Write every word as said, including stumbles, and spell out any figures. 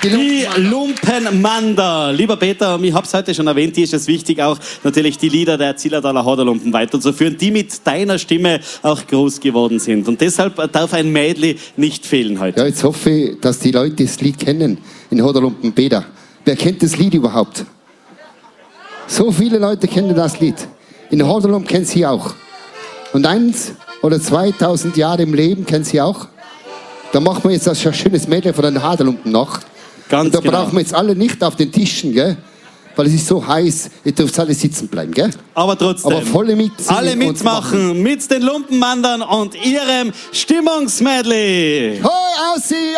Die Lumpenmander. Lieber Peter, ich habe es heute schon erwähnt, dir ist es wichtig, auch natürlich die Lieder der Zillertaler Haderlumpen weiterzuführen, die mit deiner Stimme auch groß geworden sind. Und deshalb darf ein Medley nicht fehlen heute. Ja, jetzt hoffe ich, dass die Leute das Lied kennen in Haderlumpen. Peter, wer kennt das Lied überhaupt? So viele Leute kennen das Lied. In Haderlumpen kennen sie auch. Und eins oder zweitausend Jahre im Leben kennen sie auch. Da machen wir jetzt das schönes Medley von den Haderlumpen noch. Ganz und da genau. brauchen wir jetzt alle nicht auf den Tischen, gell? Weil es ist so heiß, ihr dürft alle sitzen bleiben, gell? Aber trotzdem, Aber volle mitsingen alle mitmachen mit den Lumpenmandern und ihrem Stimmungsmedley. Hoi, aussie!